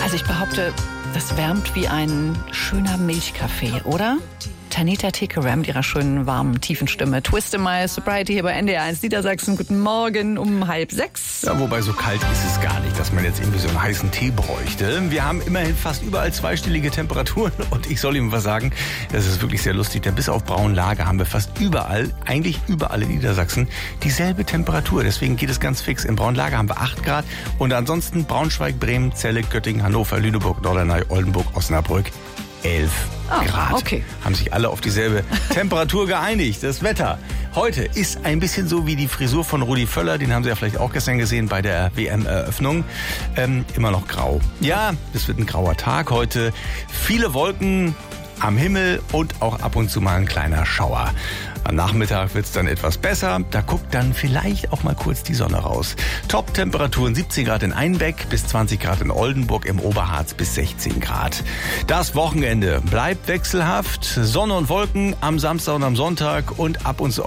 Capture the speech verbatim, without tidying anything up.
Also ich behaupte, das wärmt wie ein schöner Milchkaffee, oder? Tanita Tikaram mit ihrer schönen, warmen, tiefen Stimme. Twist in My Sobriety hier bei N D R eins Niedersachsen. Guten Morgen um halb sechs. Ja, wobei so kalt ist es gar nicht, dass man jetzt irgendwie so einen heißen Tee bräuchte. Wir haben immerhin fast überall zweistellige Temperaturen und ich soll Ihnen was sagen, das ist wirklich sehr lustig, denn bis auf Braunlage haben wir fast überall, eigentlich überall in Niedersachsen, dieselbe Temperatur. Deswegen geht es ganz fix. In Braunlage haben wir acht Grad und ansonsten Braunschweig, Bremen, Celle, Göttingen, Hannover, Lüneburg, Norderney, Oldenburg, Osnabrück. elf Ah, Grad. okay. Haben sich alle auf dieselbe Temperatur geeinigt. Das Wetter heute ist ein bisschen so wie die Frisur von Rudi Völler. Den haben Sie ja vielleicht auch gestern gesehen bei der W M-Eröffnung. Ähm, immer noch grau. Ja, es wird ein grauer Tag heute. Viele Wolken am Himmel und auch ab und zu mal ein kleiner Schauer. Am Nachmittag wird es dann etwas besser. Da guckt dann vielleicht auch mal kurz die Sonne raus. Top-Temperaturen siebzehn Grad in Einbeck, bis zwanzig Grad in Oldenburg, im Oberharz bis sechzehn Grad. Das Wochenende bleibt wechselhaft. Sonne und Wolken am Samstag und am Sonntag und ab und zu